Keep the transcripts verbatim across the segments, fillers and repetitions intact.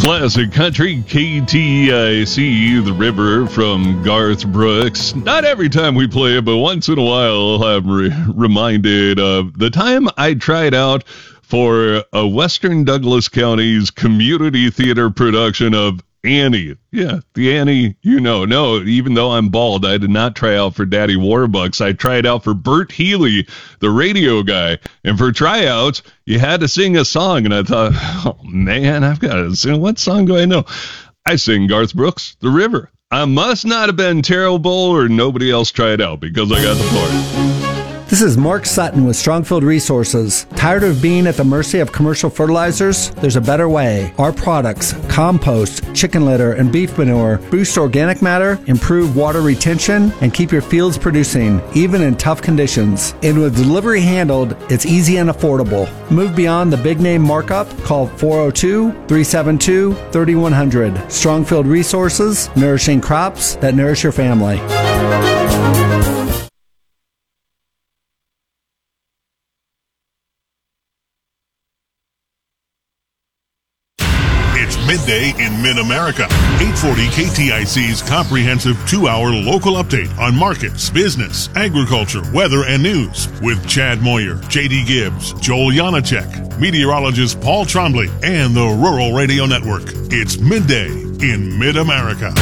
Classic Country, K T I C, The River from Garth Brooks. Not every time we play it, but once in a while I'm re- reminded of the time I tried out for a Western Douglas County's community theater production of Annie. Yeah, the Annie, you know. No, even though I'm bald, I did not try out for Daddy Warbucks. I tried out for Bert Healy, the radio guy. And for tryouts, you had to sing a song. And I thought, oh, man, I've got to sing. What song do I know? I sing Garth Brooks, The River. I must not have been terrible or nobody else tried out because I got the part. This is Mark Sutton with Strongfield Resources. Tired of being at the mercy of commercial fertilizers? There's a better way. Our products, compost, chicken litter, and beef manure boost organic matter, improve water retention, and keep your fields producing, even in tough conditions. And with delivery handled, it's easy and affordable. Move beyond the big name markup. Call four oh two, three seven two, three one zero zero. Strongfield Resources, nourishing crops that nourish your family. Midday in Mid-America. eight forty K T I C's comprehensive two-hour local update on markets, business, agriculture, weather, and news with Chad Moyer, J D Gibbs, Joel Janacek, meteorologist Paul Trombley, and the Rural Radio Network. It's Midday in Mid-America.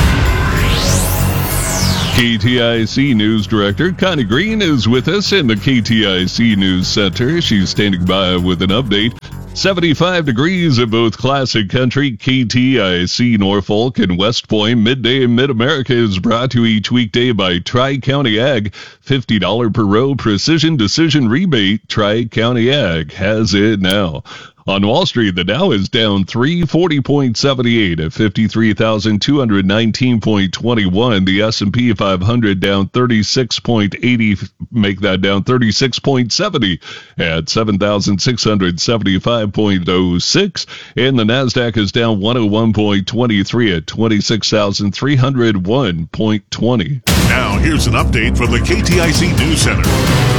K T I C News Director Connie Green is with us in the K T I C News Center. She's standing by with an update. seventy-five degrees at both Classic Country, K T I C Norfolk, and West Point. Midday in Mid-America is brought to you each weekday by Tri-County Ag. fifty dollars per row precision decision rebate. Tri-County Ag has it now. On Wall Street, the Dow is down three forty point seven eight at fifty-three thousand two hundred nineteen point two one. The S and P five hundred down thirty-six point eight zero, make that down thirty-six point seven zero at seven thousand six hundred seventy-five point zero six. And the NASDAQ is down one oh one point two three at twenty-six thousand three hundred one point two zero. Now, here's an update from the K T I C News Center.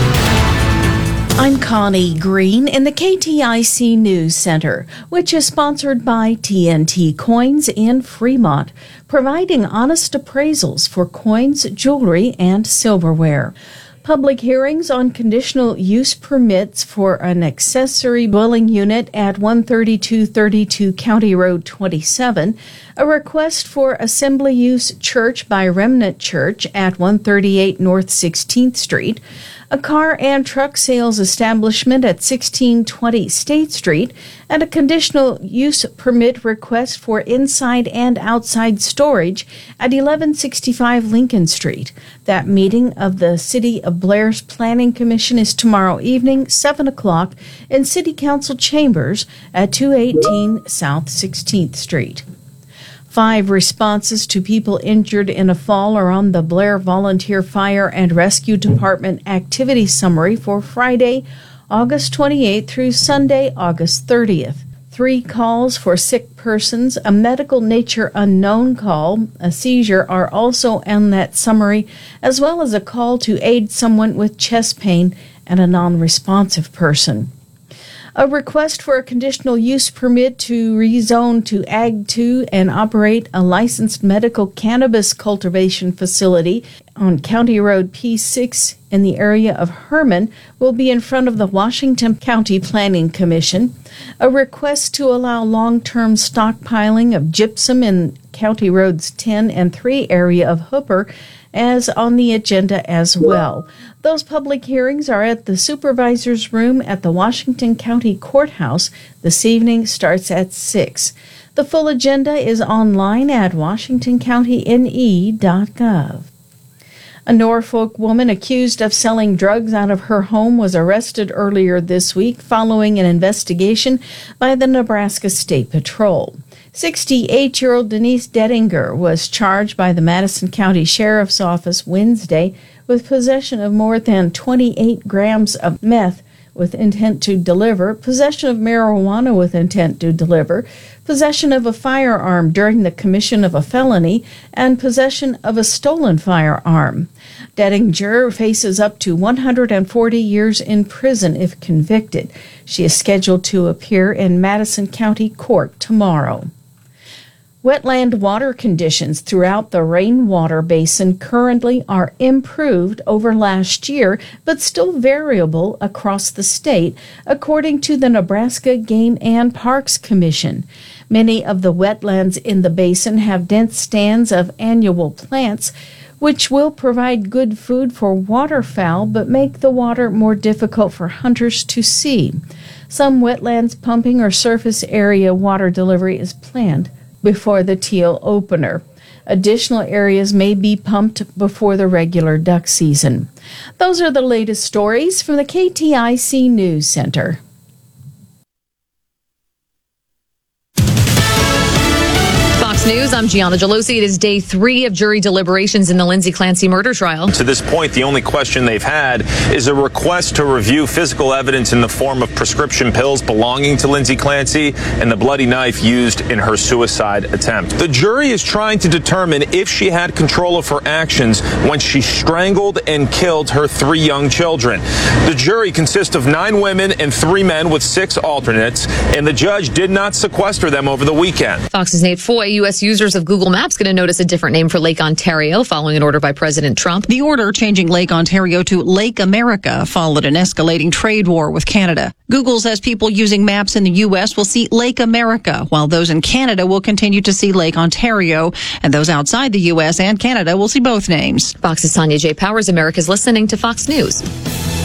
I'm Connie Green in the K T I C News Center, which is sponsored by T N T Coins in Fremont, providing honest appraisals for coins, jewelry, and silverware. Public hearings on conditional use permits for an accessory dwelling unit at one thirty-two thirty-two County Road twenty-seven, a request for assembly use church by Remnant Church at one thirty-eight North sixteenth Street, a car and truck sales establishment at sixteen twenty State Street, and a conditional use permit request for inside and outside storage at eleven sixty-five Lincoln Street. That meeting of the City of Blair's Planning Commission is tomorrow evening, seven o'clock, in City Council Chambers at two eighteen South sixteenth Street. Five responses to people injured in a fall are on the Blair Volunteer Fire and Rescue Department activity summary for Friday, August twenty-eighth through Sunday, August thirtieth. Three calls for sick persons, a medical nature unknown call, a seizure are also on that summary, as well as a call to aid someone with chest pain and a non-responsive person. A request for a conditional use permit to rezone to Ag two and operate a licensed medical cannabis cultivation facility on County Road P six in the area of Herman will be in front of the Washington County Planning Commission. A request to allow long-term stockpiling of gypsum in County Roads ten and three area of Hooper as on the agenda as well. Those public hearings are at the Supervisor's Room at the Washington County Courthouse. This evening starts at six. The full agenda is online at washington county n e dot gov. A Norfolk woman accused of selling drugs out of her home was arrested earlier this week following an investigation by the Nebraska State Patrol. sixty-eight-year-old Denise Dettinger was charged by the Madison County Sheriff's Office Wednesday with possession of more than twenty-eight grams of meth with intent to deliver, possession of marijuana with intent to deliver, possession of a firearm during the commission of a felony, and possession of a stolen firearm. Dettinger faces up to one hundred forty years in prison if convicted. She is scheduled to appear in Madison County Court tomorrow. Wetland water conditions throughout the rainwater basin currently are improved over last year, but still variable across the state, according to the Nebraska Game and Parks Commission. Many of the wetlands in the basin have dense stands of annual plants, which will provide good food for waterfowl but make the water more difficult for hunters to see. Some wetlands pumping or surface area water delivery is planned before the teal opener. Additional areas may be pumped before the regular duck season. Those are the latest stories from the K T I C News Center. Fox News, I'm Gianna Gelosi. It is day three of jury deliberations in the Lindsay Clancy murder trial. To this point, the only question they've had is a request to review physical evidence in the form of prescription pills belonging to Lindsay Clancy and the bloody knife used in her suicide attempt. The jury is trying to determine if she had control of her actions when she strangled and killed her three young children. The jury consists of nine women and three men with six alternates, and the judge did not sequester them over the weekend. Fox's Nate Foy. U S users of Google Maps going to notice a different name for Lake Ontario following an order by President Trump. The order changing Lake Ontario to Lake America followed an escalating trade war with Canada. Google says people using maps in the U S will see Lake America, while those in Canada will continue to see Lake Ontario, and those outside the U S and Canada will see both names. Fox's Tanya J. Powers, America's listening to Fox News.